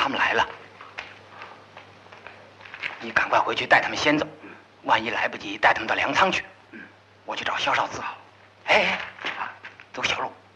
他们来了，你赶快回去带他们先走，万一来不及，带他们到粮仓去。我去找萧少资。哎，走小路。